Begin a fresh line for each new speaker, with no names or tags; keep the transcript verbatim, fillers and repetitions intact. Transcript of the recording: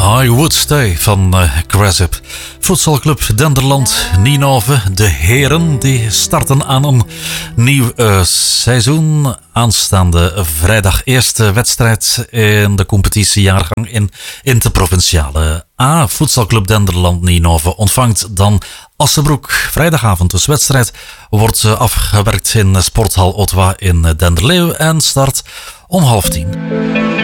I Would Stay van uh, Grasip. Voetbalclub Denderland Ninove. De heren die starten aan een nieuw uh, seizoen. Aanstaande vrijdag eerste wedstrijd in de competitiejaargang in interprovinciale A. Voetbalclub Denderland Ninove ontvangt dan Assenbroek. Vrijdagavond dus wedstrijd wordt uh, afgewerkt in Sporthal Ottawa in Denderleeuw en start om half tien.